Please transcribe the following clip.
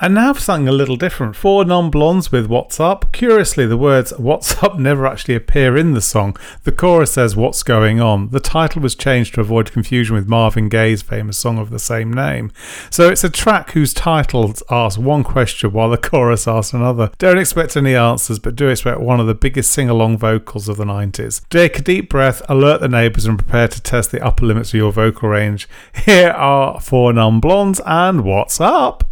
And now for something a little different. 4 Non-Blondes with What's Up. Curiously, the words What's Up never actually appear in the song. The chorus says What's Going On. The title was changed to avoid confusion with Marvin Gaye's famous song of the same name. So it's a track whose title asks one question while the chorus asks another. Don't expect any answers, but do expect one of the biggest sing-along vocals of the 90s. Take a deep breath, alert the neighbours and prepare to test the upper limits of your vocal range. Here are 4 Non-Blondes and What's Up?